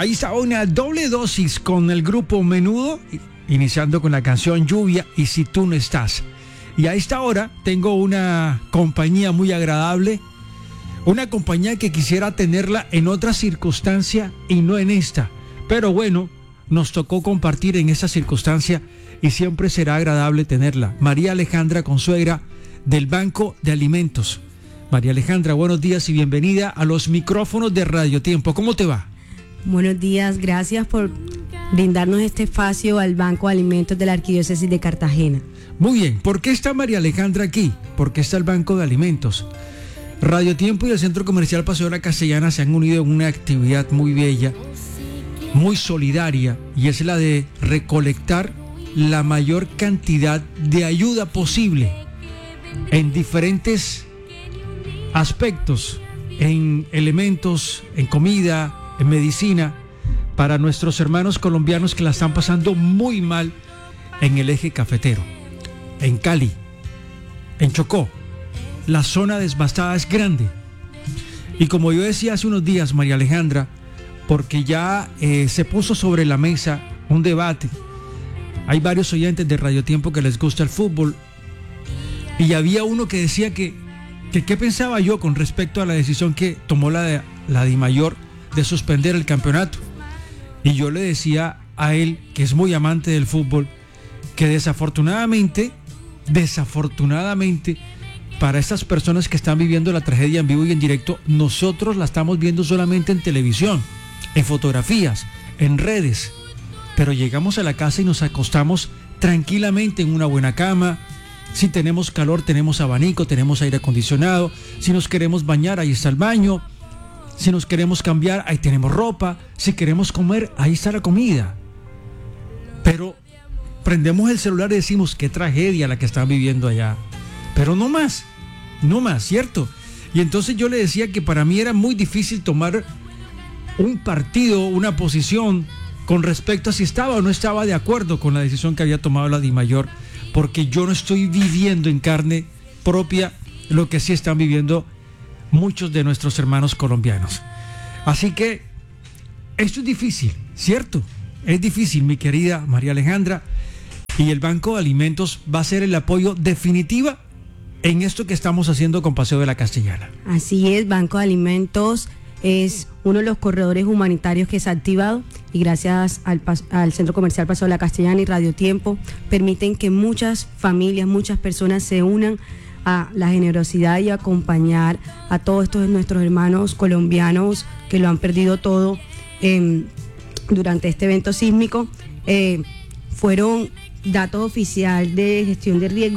Ahí está una doble dosis con el grupo Menudo, iniciando con la canción Lluvia y Si Tú No Estás. Y a esta hora tengo una compañía muy agradable, una compañía que quisiera tenerla en otra circunstancia y no en esta. Pero bueno, nos tocó compartir en esta circunstancia y siempre será agradable tenerla. María Alejandra Consuegra, del Banco de Alimentos. María Alejandra, buenos días y bienvenida a los micrófonos de Radio Tiempo. ¿Cómo te va? Buenos días, gracias por brindarnos este espacio al Banco de Alimentos de la Arquidiócesis de Cartagena. Muy bien, ¿por qué está María Alejandra aquí? ¿Por qué está el Banco de Alimentos? Radio Tiempo y el Centro Comercial Paseo de la Castellana se han unido en una actividad muy bella, muy solidaria, y es la de recolectar la mayor cantidad de ayuda posible en diferentes aspectos, en elementos, en comida, en medicina, para nuestros hermanos colombianos que la están pasando muy mal en el eje cafetero, en Cali, en Chocó. La zona devastada es grande. Y como yo decía hace unos días, María Alejandra, porque ya se puso sobre la mesa un debate. Hay varios oyentes de Radio Tiempo que les gusta el fútbol, y había uno que decía que qué pensaba yo con respecto a la decisión que tomó la DIMAYOR de suspender el campeonato. Y yo le decía a él, que es muy amante del fútbol, que desafortunadamente, para estas personas que están viviendo la tragedia en vivo y en directo, nosotros la estamos viendo solamente en televisión, en fotografías, en redes, pero llegamos a la casa y nos acostamos tranquilamente en una buena cama. Si tenemos calor, tenemos abanico, tenemos aire acondicionado. Si nos queremos bañar, ahí está el baño. Si nos queremos cambiar, ahí tenemos ropa. Si queremos comer, ahí está la comida. Pero prendemos el celular y decimos, qué tragedia la que están viviendo allá. Pero no más, ¿cierto? Y entonces yo le decía que para mí era muy difícil tomar un partido, una posición con respecto a si estaba o no estaba de acuerdo con la decisión que había tomado la DIMAYOR, porque yo no estoy viviendo en carne propia lo que sí están viviendo muchos de nuestros hermanos colombianos. Así que esto es difícil, ¿cierto? Es difícil, mi querida María Alejandra, y el Banco de Alimentos va a ser el apoyo definitivo en esto que estamos haciendo con Paseo de la Castellana. Así es, Banco de Alimentos es uno de los corredores humanitarios que se ha activado, y gracias al Centro Comercial Paseo de la Castellana y Radio Tiempo permiten que muchas familias, muchas personas se unan a la generosidad y acompañar a todos estos nuestros hermanos colombianos que lo han perdido todo durante este evento sísmico. Fueron datos oficial de gestión de riesgo